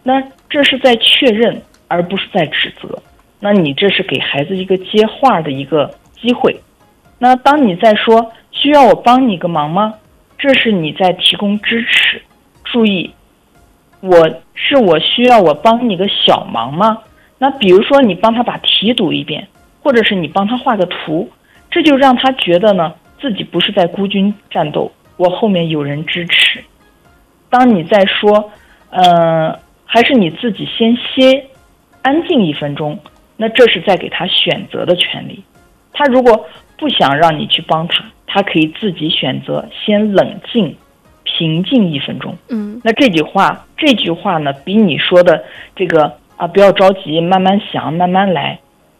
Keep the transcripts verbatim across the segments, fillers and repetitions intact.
那这是在确认，而不是在指责。那你这是给孩子一个接话的一个机会。那当你在说需要我帮你个忙吗？这是你在提供支持。注意，我是我需要我帮你个小忙吗？那比如说你帮他把题读一遍，或者是你帮他画个图，这就让他觉得呢自己不是在孤军战斗，我后面有人支持。当你在说呃，还是你自己先歇安静一分钟，那这是在给他选择的权利。他如果不想让你去帮他，他可以自己选择先冷静平静一分钟。 嗯， 那这句话这句话呢比你说的这个啊不要着急慢慢想慢慢来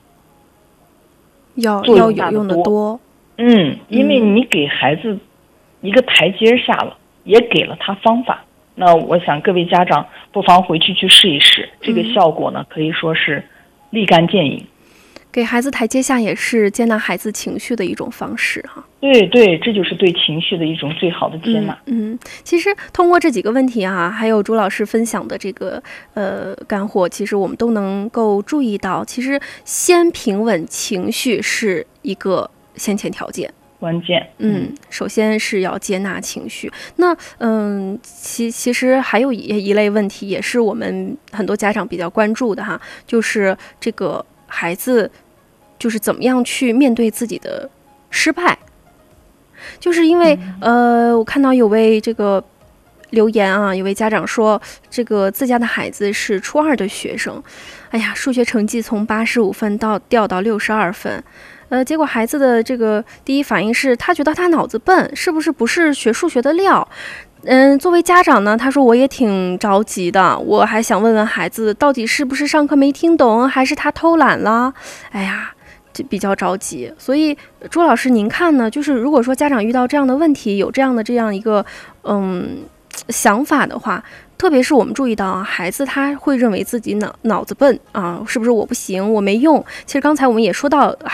要要有用的多。 嗯，因为你给孩子一个台阶下了，也给了他方法。那我想各位家长不妨回去去试一试，这个效果呢可以说是立竿见影。 给孩子台阶下也是接纳孩子情绪的一种方式哈。 对对，这就是对情绪的一种最好的接纳。 嗯，嗯其实通过这几个问题啊，还有朱老师分享的这个呃干货，其实我们都能够注意到，其实先平稳情绪是一个先前条件。 关键， 嗯，首先是要接纳情绪。那嗯，其其实还有一一类问题，也是我们很多家长比较关注的哈，就是这个孩子就是怎么样去面对自己的失败。就是因为、嗯、呃，我看到有位这个留言啊，有位家长说，这个自家的孩子是初二的学生，哎呀，数学成绩从八十五分到掉到六十二分。呃，结果孩子的这个第一反应是他觉得他脑子笨，是不是不是学数学的料？嗯，作为家长呢，他说我也挺着急的，我还想问问孩子，到底是不是上课没听懂，还是他偷懒了？哎呀，这比较着急。所以朱老师您看呢，就是如果说家长遇到这样的问题，有这样的这样一个嗯想法的话，特别是我们注意到啊，孩子他会认为自己脑脑子笨啊，是不是我不行，我没用？其实刚才我们也说到。